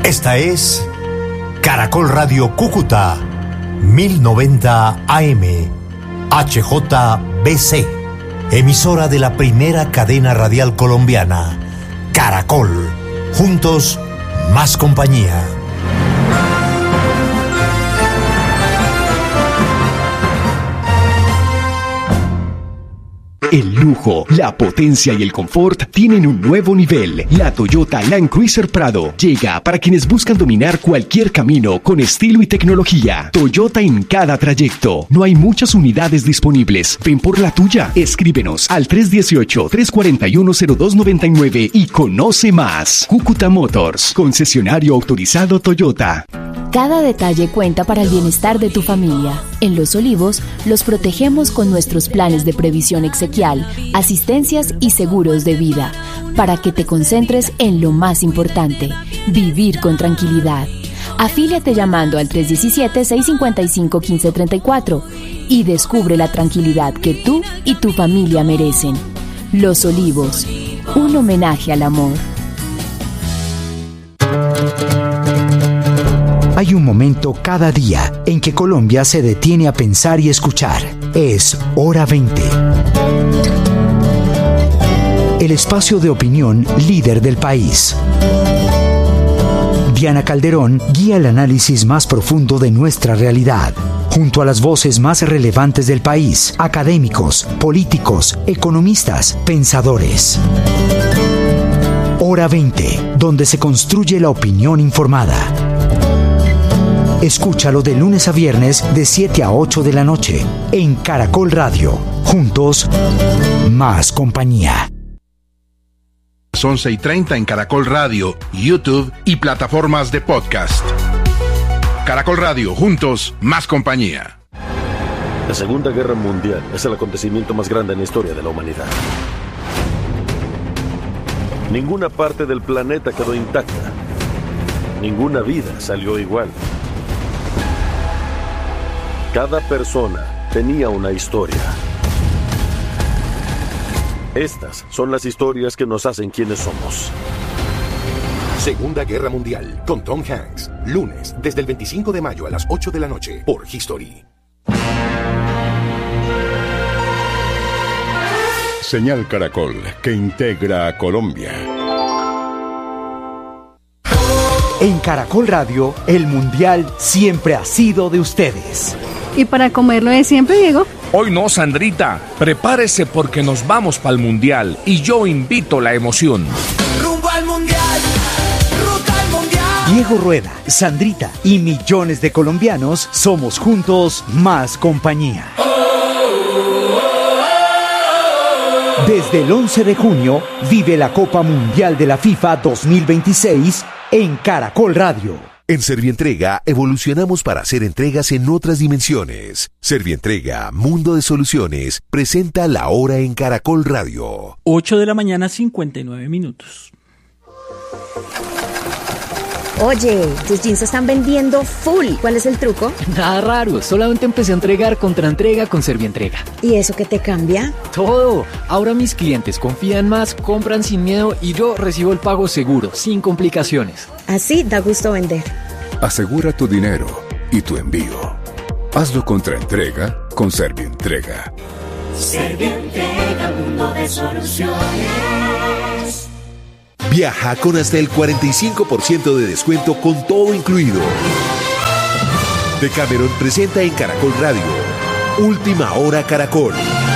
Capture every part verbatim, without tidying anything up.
Esta es Caracol Radio Cúcuta, mil noventa A M, H J B C, emisora de la primera cadena radial colombiana, Caracol. Juntos, más compañía. El lujo, la potencia y el confort tienen un nuevo nivel. La Toyota Land Cruiser Prado llega para quienes buscan dominar cualquier camino con estilo y tecnología. Toyota en cada trayecto. No hay muchas unidades disponibles. Ven por la tuya. Escríbenos al tres uno ocho, tres cuatro uno, cero dos nueve nueve y conoce más. Cúcuta Motors, concesionario autorizado Toyota. Cada detalle cuenta para el bienestar de tu familia. En Los Olivos, los protegemos con nuestros planes de previsión exequial, asistencias y seguros de vida, para que te concentres en lo más importante, vivir con tranquilidad. Afíliate llamando al tres uno siete, seis cinco cinco, uno cinco tres cuatro y descubre la tranquilidad que tú y tu familia merecen. Los Olivos, un homenaje al amor. Hay un momento cada día en que Colombia se detiene a pensar y escuchar. Es Hora veinte. El espacio de opinión líder del país. Diana Calderón guía el análisis más profundo de nuestra realidad, junto a las voces más relevantes del país, académicos, políticos, economistas, pensadores. Hora veinte, donde se construye la opinión informada. Escúchalo de lunes a viernes de siete a ocho de la noche en Caracol Radio. Juntos, más compañía. once y treinta en Caracol Radio, YouTube y plataformas de podcast. Caracol Radio, juntos, más compañía. La Segunda Guerra Mundial es el acontecimiento más grande en la historia de la humanidad. Ninguna parte del planeta quedó intacta. Ninguna vida salió igual. Cada persona tenía una historia. Estas son las historias que nos hacen quienes somos. Segunda Guerra Mundial, con Tom Hanks. Lunes, desde el veinticinco de mayo a las ocho de la noche, por History. Señal Caracol, que integra a Colombia. En Caracol Radio, el Mundial siempre ha sido de ustedes. ¿Y para comerlo de siempre, Diego? Hoy no, Sandrita. Prepárese porque nos vamos para el Mundial y yo invito la emoción. Rumbo al Mundial, ruta al Mundial. Diego Rueda, Sandrita y millones de colombianos somos juntos más compañía. Desde el once de junio, vive la Copa Mundial de la FIFA dos mil veintiséis en Caracol Radio. En Servientrega evolucionamos para hacer entregas en otras dimensiones. Servientrega, Mundo de Soluciones, presenta La Hora en Caracol Radio. ocho de la mañana, cincuenta y nueve minutos. Oye, tus jeans se están vendiendo full. ¿Cuál es el truco? Nada raro, solamente empecé a entregar contra entrega con Servientrega. ¿Y eso qué te cambia? Todo. Ahora mis clientes confían más, compran sin miedo y yo recibo el pago seguro, sin complicaciones. Así da gusto vender. Asegura tu dinero y tu envío. Hazlo contra entrega con Servientrega. Servientrega, mundo de soluciones. Viaja con hasta el cuarenta y cinco por ciento de descuento con todo incluido. Decameron presenta en Caracol Radio Última Hora Caracol.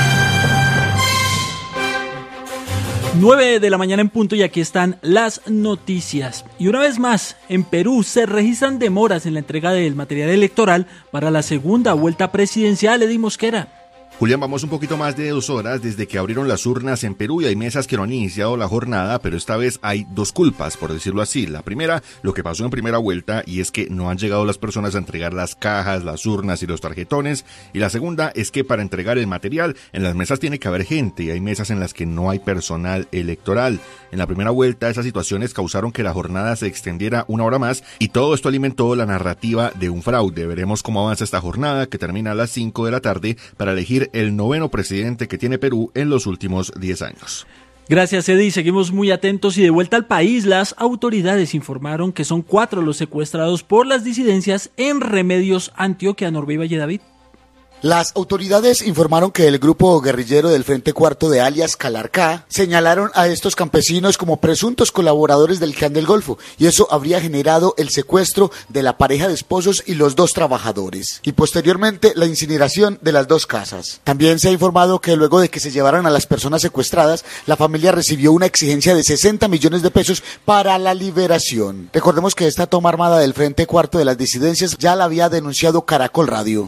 nueve de la mañana en punto y aquí están las noticias. Y una vez más, en Perú se registran demoras en la entrega del material electoral para la segunda vuelta presidencial. Eddy Mosquera. Julián, vamos un poquito más de dos horas desde que abrieron las urnas en Perú y hay mesas que no han iniciado la jornada, pero esta vez hay dos culpas, por decirlo así. La primera, lo que pasó en primera vuelta, y es que no han llegado las personas a entregar las cajas, las urnas y los tarjetones. Y la segunda es que para entregar el material, en las mesas tiene que haber gente y hay mesas en las que no hay personal electoral. En la primera vuelta, esas situaciones causaron que la jornada se extendiera una hora más y todo esto alimentó la narrativa de un fraude. Veremos cómo avanza esta jornada, que termina a las cinco de la tarde, para elegir el noveno presidente que tiene Perú en los últimos diez años. Gracias, Eddie. Seguimos muy atentos y de vuelta al país. Las autoridades informaron que son cuatro los secuestrados por las disidencias en Remedios, Antioquia. Norbe y Valle David. Las autoridades informaron que el grupo guerrillero del Frente Cuarto de alias Calarcá señalaron a estos campesinos como presuntos colaboradores del Clan del Golfo, y eso habría generado el secuestro de la pareja de esposos y los dos trabajadores, y posteriormente la incineración de las dos casas. También se ha informado que luego de que se llevaran a las personas secuestradas, la familia recibió una exigencia de sesenta millones de pesos para la liberación. Recordemos que esta toma armada del Frente Cuarto de las disidencias ya la había denunciado Caracol Radio.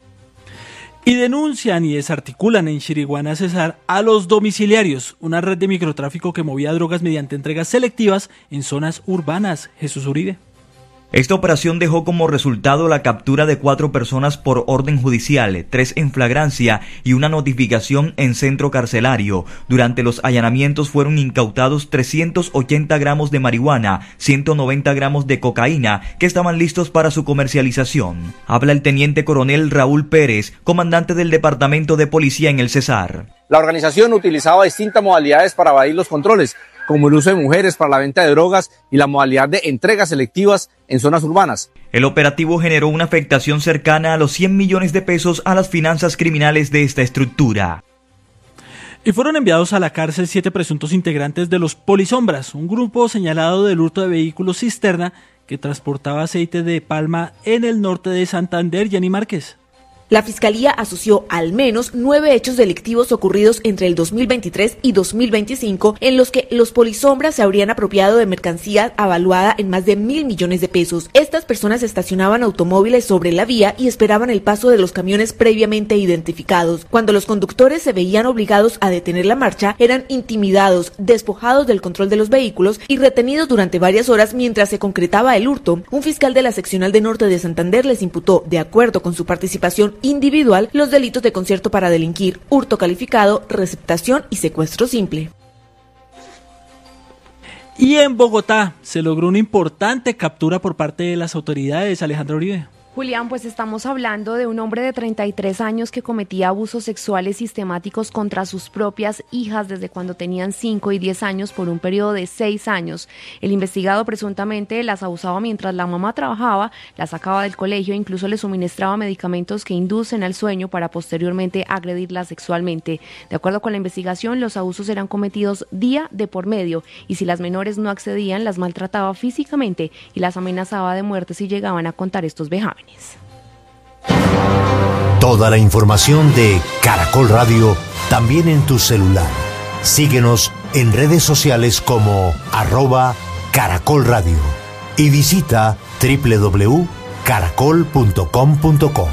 Y denuncian y desarticulan en Chiriguaná, Cesar, a los domiciliarios, una red de microtráfico que movía drogas mediante entregas selectivas en zonas urbanas. Jesús Uribe. Esta operación dejó como resultado la captura de cuatro personas por orden judicial, tres en flagrancia y una notificación en centro carcelario. Durante los allanamientos fueron incautados trescientos ochenta gramos de marihuana, ciento noventa gramos de cocaína, que estaban listos para su comercialización. Habla el teniente coronel Raúl Pérez, comandante del Departamento de Policía en el Cesar. La organización utilizaba distintas modalidades para evadir los controles, como el uso de mujeres para la venta de drogas y la modalidad de entregas selectivas en zonas urbanas. El operativo generó una afectación cercana a los cien millones de pesos a las finanzas criminales de esta estructura. Y fueron enviados a la cárcel siete presuntos integrantes de los Polisombras, un grupo señalado del hurto de vehículos cisterna que transportaba aceite de palma en el norte de Santander. Jenny Márquez. La Fiscalía asoció al menos nueve hechos delictivos ocurridos entre el dos mil veintitrés y dos mil veinticinco en los que los Polisombras se habrían apropiado de mercancía avaluada en más de mil millones de pesos. Estas personas estacionaban automóviles sobre la vía y esperaban el paso de los camiones previamente identificados. Cuando los conductores se veían obligados a detener la marcha, eran intimidados, despojados del control de los vehículos y retenidos durante varias horas mientras se concretaba el hurto. Un fiscal de la seccional de norte de Santander les imputó, de acuerdo con su participación individual, los delitos de concierto para delinquir, hurto calificado, receptación y secuestro simple. Y en Bogotá se logró una importante captura por parte de las autoridades. Alejandra Uribe. Julián, pues estamos hablando de un hombre de treinta y tres años que cometía abusos sexuales sistemáticos contra sus propias hijas desde cuando tenían cinco y diez años por un periodo de seis años. El investigado presuntamente las abusaba mientras la mamá trabajaba, las sacaba del colegio e incluso le suministraba medicamentos que inducen al sueño para posteriormente agredirla sexualmente. De acuerdo con la investigación, los abusos eran cometidos día de por medio y si las menores no accedían, las maltrataba físicamente y las amenazaba de muerte si llegaban a contar estos vejámenes. Toda la información de Caracol Radio también en tu celular. Síguenos en redes sociales como arroba Caracol Radio y visita doble u doble u doble u punto caracol punto com punto co.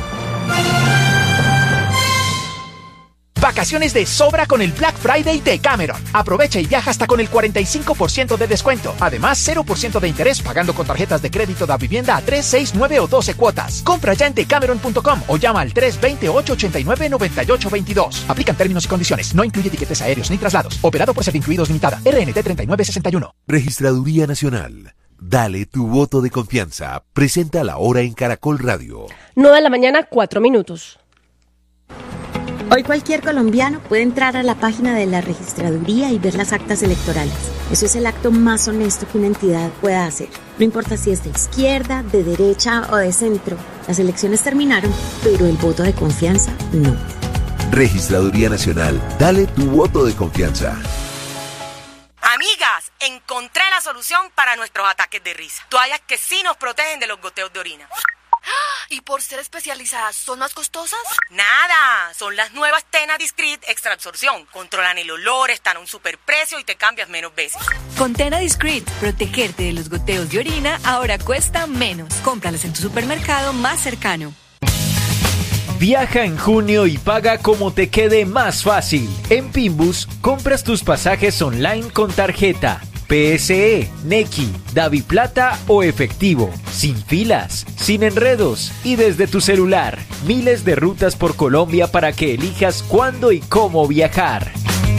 Vacaciones de sobra con el Black Friday de Cameron. Aprovecha y viaja hasta con el cuarenta y cinco por ciento de descuento. Además, cero por ciento de interés pagando con tarjetas de crédito da vivienda a tres, seis, nueve o doce cuotas. Compra ya en decameron punto com o llama al tres dos cero, ocho ocho nueve, nueve ocho dos dos. Aplican términos y condiciones. No incluye tiquetes aéreos ni traslados. Operado por Servincluidos Limitada. R N T treinta y nueve sesenta y uno. Registraduría Nacional. Dale tu voto de confianza. Presenta la hora en Caracol Radio. nueve de la mañana, cuatro minutos. Hoy cualquier colombiano puede entrar a la página de la registraduría y ver las actas electorales. Eso es el acto más honesto que una entidad pueda hacer. No importa si es de izquierda, de derecha o de centro. Las elecciones terminaron, pero el voto de confianza no. Registraduría Nacional. Dale tu voto de confianza. Amigas, encontré la solución para nuestros ataques de risa. Toallas que sí nos protegen de los goteos de orina. ¿Y por ser especializadas, son más costosas? Nada, son las nuevas Tena Discreet Extra Absorción. Controlan el olor, están a un superprecio y te cambias menos veces. Con Tena Discreet, protegerte de los goteos de orina ahora cuesta menos. Cómpralas en tu supermercado más cercano. Viaja en junio y paga como te quede más fácil. En Pimbus, compras tus pasajes online con tarjeta, P S E, Nequi, Daviplata o efectivo, sin filas, sin enredos y desde tu celular. Miles de rutas por Colombia para que elijas cuándo y cómo viajar.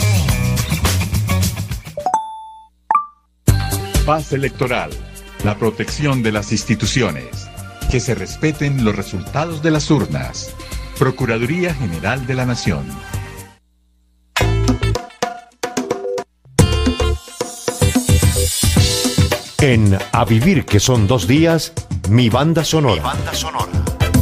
Paz electoral, la protección de las instituciones, que se respeten los resultados de las urnas. Procuraduría General de la Nación. En A Vivir que son dos días, mi banda sonora. Mi banda sonora.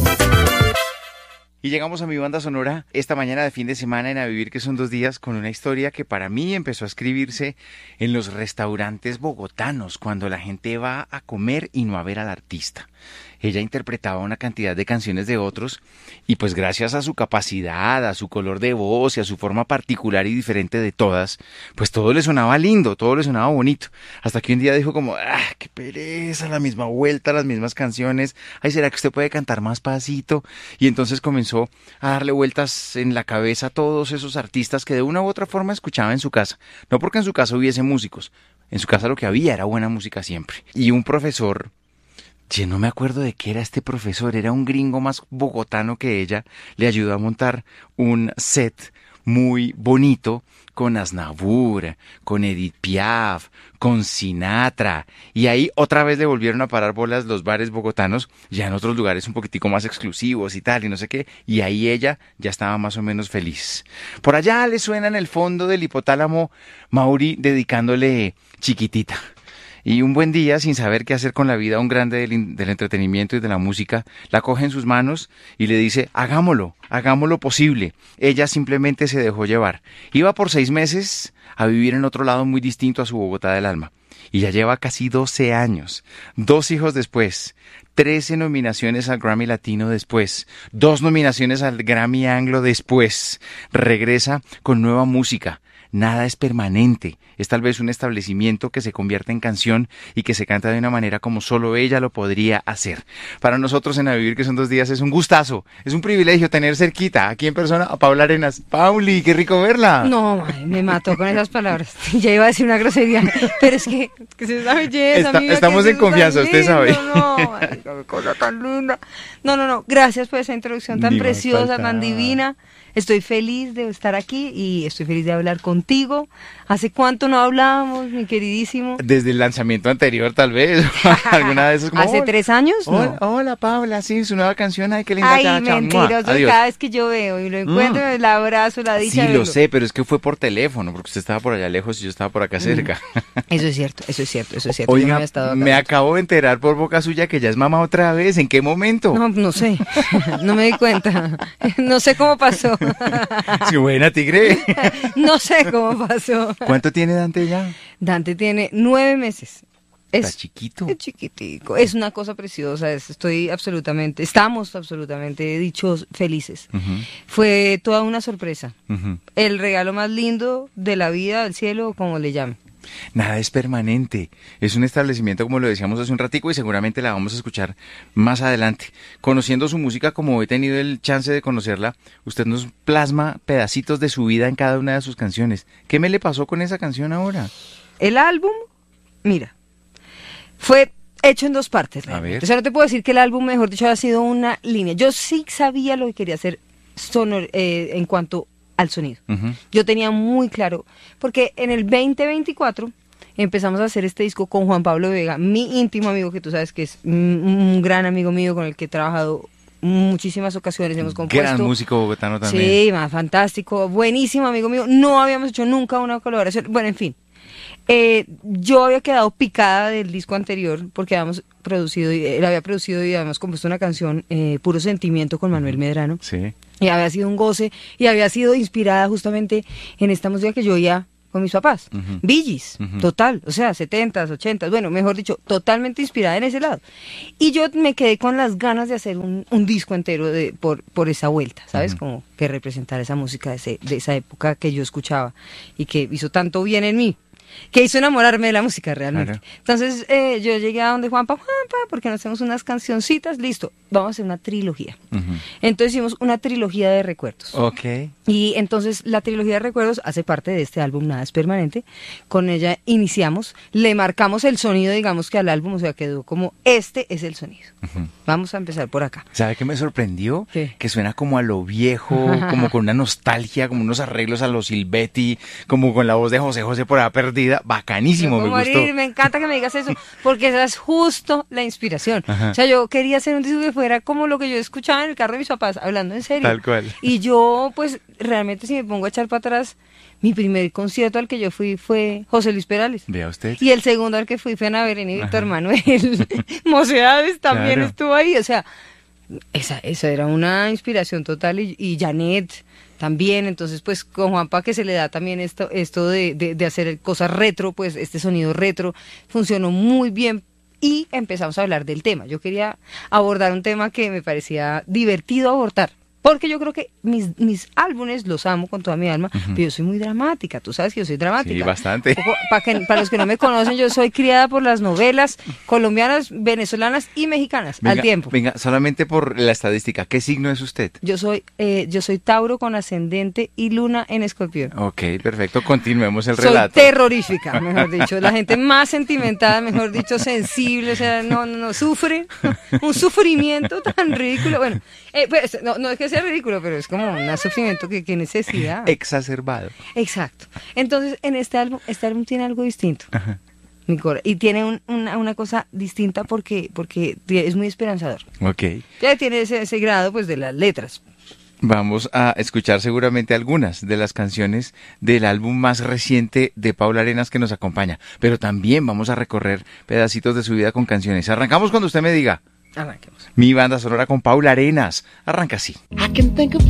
Y llegamos a mi banda sonora esta mañana de fin de semana en A Vivir que son dos días con una historia que para mí empezó a escribirse en los restaurantes bogotanos cuando la gente va a comer y no a ver al artista. Ella interpretaba una cantidad de canciones de otros y pues gracias a su capacidad, a su color de voz y a su forma particular y diferente de todas, pues todo le sonaba lindo, todo le sonaba bonito. Hasta que un día dijo como, ¡ah, qué pereza! La misma vuelta, las mismas canciones. Ay, ¿será que usted puede cantar más pasito? Y entonces comenzó a darle vueltas en la cabeza a todos esos artistas que de una u otra forma escuchaba en su casa. No porque en su casa hubiese músicos, en su casa lo que había era buena música siempre. Y un profesor... Yo no me acuerdo de qué era este profesor, era un gringo más bogotano que ella, le ayudó a montar un set muy bonito con Aznavour, con Edith Piaf, con Sinatra, y ahí otra vez le volvieron a parar bolas los bares bogotanos, ya en otros lugares un poquitico más exclusivos y tal, y no sé qué, y ahí ella ya estaba más o menos feliz. Por allá le suena en el fondo del hipotálamo Mauri dedicándole Chiquitita. Y un buen día, sin saber qué hacer con la vida, un grande del, del entretenimiento y de la música, la coge en sus manos y le dice, hagámoslo, hagámoslo posible. Ella simplemente se dejó llevar. Iba por seis meses a vivir en otro lado muy distinto a su Bogotá del alma. Y ya lleva casi doce años, dos hijos después, trece nominaciones al Grammy Latino después, dos nominaciones al Grammy Anglo después. Regresa con nueva música. Nada es permanente, es tal vez un establecimiento que se convierte en canción y que se canta de una manera como solo ella lo podría hacer. Para nosotros en A Vivir que son dos días es un gustazo, es un privilegio tener cerquita aquí en persona a Paula Arenas. Pauli, qué rico verla. No, ay, me mató con esas palabras, ya iba a decir una grosería, pero es que, que es esa belleza. Está, amiga, estamos en confianza, usted sabe. No, ay, qué cosa tan linda. No, no, no, gracias por esa introducción tan Ni preciosa, tan divina. Estoy feliz de estar aquí y estoy feliz de hablar contigo. ¿Hace cuánto no hablábamos, mi queridísimo? Desde el lanzamiento anterior, tal vez. ¿Alguna vez es como, ¿Hace tres años? Hola, No. hola, Paula, sí, su nueva canción, ay, qué linda. Ay, cha, cha, mentiroso, mua. Adiós. cada vez que yo veo y lo encuentro, Mm. el abrazo, la dicha. Sí, de lo verlo. sé, pero es que fue por teléfono, porque usted estaba por allá lejos y yo estaba por acá cerca. Eso es cierto, eso es cierto, eso es cierto. Yo no Oiga, había estado acá. me acabo de enterar por boca suya que ya es mamá otra vez. ¿En qué momento? No, no sé, no me di cuenta. No sé cómo pasó. Sí, buena, tigre. No sé cómo pasó. ¿Cuánto tiene Dante ya? Dante tiene nueve meses. Está chiquito. Es chiquitico. Es una cosa preciosa. es- Estoy absolutamente, estamos absolutamente dichos, felices. Ujú, Fue toda una sorpresa. ujú. El regalo más lindo de la vida, del cielo, como le llame. Nada es permanente. Es un establecimiento, como lo decíamos hace un ratico, y seguramente la vamos a escuchar más adelante. Conociendo su música, como he tenido el chance de conocerla, usted nos plasma pedacitos de su vida en cada una de sus canciones. ¿Qué me le pasó con esa canción ahora? El álbum, mira, fue hecho en dos partes. A realmente. ver. O sea, no te puedo decir que el álbum, mejor dicho, ha sido una línea. Yo sí sabía lo que quería hacer sonor, eh, en cuanto al sonido. Ujú. Yo tenía muy claro, porque en el veinte veinticuatro empezamos a hacer este disco con Juan Pablo Vega, mi íntimo amigo, que tú sabes que es un, un gran amigo mío con el que he trabajado muchísimas ocasiones, hemos compuesto. Gran músico bogotano también. Sí, más fantástico, buenísimo amigo mío. No habíamos hecho nunca una colaboración. Bueno, en fin. Eh, yo había quedado picada del disco anterior porque habíamos producido, y- él había producido y habíamos compuesto una canción, eh, Puro Sentimiento, con Manuel Medrano. Sí. Y había sido un goce y había sido inspirada justamente en esta música que yo oía con mis papás. Ujú. Bee Gees, Ujú. total, o sea, setentas, ochentas, bueno, mejor dicho, totalmente inspirada en ese lado. Y yo me quedé con las ganas de hacer un, un disco entero de, por, por esa vuelta, ¿sabes? Ujú. Como que representara esa música de, ese- de esa época que yo escuchaba y que hizo tanto bien en mí, que hizo enamorarme de la música realmente. Claro. Entonces eh, yo llegué a donde Juanpa, Juanpa, porque nos hacemos unas cancioncitas, listo, vamos a hacer una trilogía. Entonces hicimos una trilogía de recuerdos. Ok. Y entonces la trilogía de recuerdos hace parte de este álbum, Nada es Permanente. Con ella iniciamos, le marcamos el sonido, digamos que al álbum, o sea, quedó como, este es el sonido. Vamos a empezar por acá. ¿Sabe qué me sorprendió? ¿Qué? Que suena como a lo viejo, como con una nostalgia, como unos arreglos a los Silvetti, como con la voz de José José por ahí perdida. Bacanísimo, me Puedo gustó. morir, me encanta que me digas eso, porque esa es justo la inspiración. Ajá. O sea, yo quería hacer un disco que fuera como lo que yo escuchaba en el carro de mis papás, hablando en serio. Tal cual. Y yo, pues, realmente si me pongo a echar para atrás, Mi primer concierto al que yo fui fue José Luis Perales. Vea usted. Y el segundo al que fui fue Ana Belén y Víctor Manuel. Mocedades también Claro. estuvo ahí. O sea, esa, esa era una inspiración total. Y, y Janet también. Entonces, pues con Juanpa, que se le da también esto, esto de, de, de hacer cosas retro, pues este sonido retro funcionó muy bien. Y empezamos a hablar del tema. Yo quería abordar un tema que me parecía divertido abordar. Porque yo creo que mis, mis álbumes los amo con toda mi alma, uh-huh. pero yo soy muy dramática, tú sabes que yo soy dramática. Sí, bastante. Poco, para, que, para los que no me conocen, yo soy criada por las novelas colombianas, venezolanas y mexicanas, venga, al tiempo. Venga, solamente por la estadística, ¿qué signo es usted? Yo soy eh, yo soy Tauro con ascendente y luna en Escorpión. Ok, perfecto, continuemos el soy relato. Soy terrorífica, mejor dicho, la gente más sentimentada, mejor dicho, sensible, o sea, no, no, no, sufre, un sufrimiento tan ridículo, bueno, eh, pues, no, no es que sea ridículo, pero es como un sufrimiento que, que necesidad. Exacerbado. Exacto. Entonces, en este álbum, este álbum tiene algo distinto. Ajá. Mi cora, y tiene un, una, una cosa distinta porque, porque es muy esperanzador. Ok. Ya tiene ese, ese grado, pues, de las letras. Vamos a escuchar seguramente algunas de las canciones del álbum más reciente de Paula Arenas que nos acompaña, pero también vamos a recorrer pedacitos de su vida con canciones. Arrancamos cuando usted me diga. Arranquemos. Mi banda sonora con Paula Arenas. Arranca así. I can think of